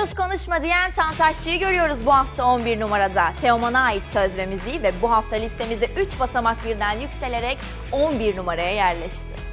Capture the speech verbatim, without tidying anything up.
Sus konuşma diyen Tantaşçı'yı görüyoruz bu hafta on bir numarada. Teoman'a ait söz ve müziği ve bu hafta listemizde üç basamak birden yükselerek on bir numaraya yerleşti.